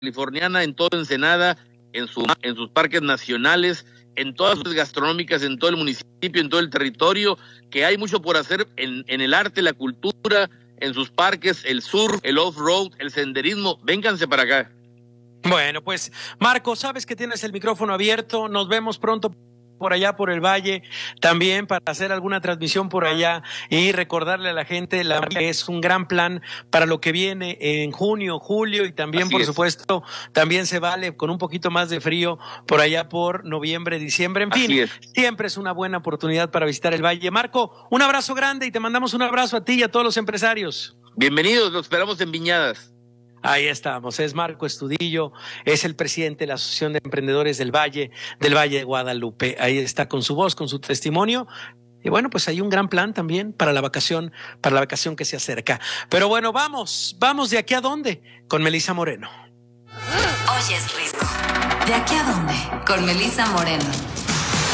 californiana, en toda Ensenada, en sus parques nacionales, en todas sus gastronómicas, en todo el municipio, en todo el territorio, que hay mucho por hacer en el arte, la cultura, en sus parques, el surf, el off-road, el senderismo. Vénganse para acá. Bueno, pues Marco, sabes que tienes el micrófono abierto, nos vemos pronto por allá por el Valle, también para hacer alguna transmisión por allá y recordarle a la gente que es un gran plan para lo que viene en junio, julio y también, por supuesto, también se vale con un poquito más de frío por allá por noviembre, diciembre, en fin, siempre es una buena oportunidad para visitar el Valle. Marco, un abrazo grande y te mandamos un abrazo a ti y a todos los empresarios. Bienvenidos, los esperamos en Viñadas. Ahí estamos, es Marco Estudillo, es el presidente de la Asociación de Emprendedores del Valle de Guadalupe. Ahí está con su voz, con su testimonio. Y bueno, pues hay un gran plan también para la vacación que se acerca. Pero bueno, vamos de aquí a dónde, con Melissa Moreno. Oye, es rico. ¿De aquí a dónde? Con Melissa Moreno.